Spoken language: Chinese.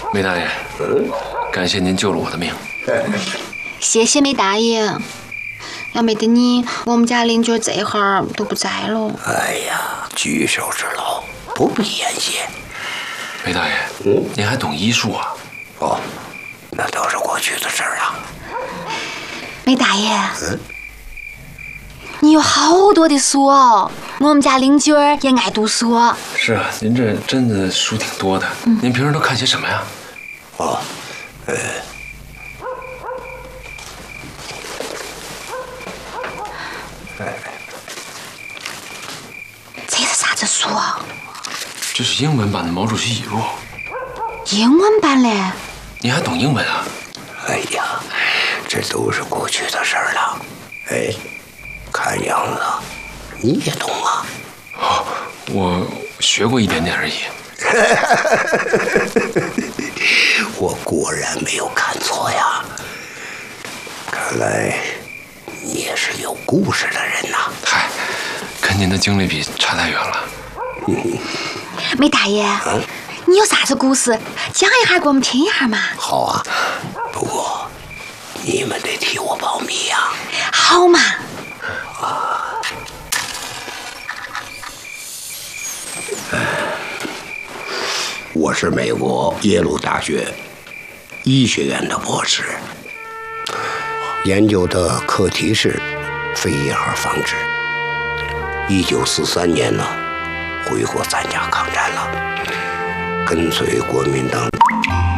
梅大爷，感谢您救了我的命。 谢谢梅大爷，要没得你，我们家邻居这会儿都不在了。 哎呀，举手之劳，不必言谢。 梅大爷，您还懂医术啊？ 哦，那都是过去的事儿了。 梅大爷，你有好多的书哦，我们家邻居也爱读书。 是啊，您这真的书挺多的。您平时都看些什么呀？ 哦， 这是啥子书啊？ 这是英文版的《毛主席语录》。 英文版的？ 您还懂英文啊？ 哎呀，这都是过去的事儿了。哎，看样子你也懂啊。 哦，我学过一点点而已。 我果然没有看错呀，看来你也是有故事的人呐。 嗨，跟您的经历比差太远了。 梅大爷，你有啥子故事讲一下给我们听一下嘛？ 好啊，不过你们得替我保密呀。 好嘛。 我是美国耶鲁大学医学院的博士，研究的课题是肺叶核防治。1943年呢，回国参加抗战了，跟随国民党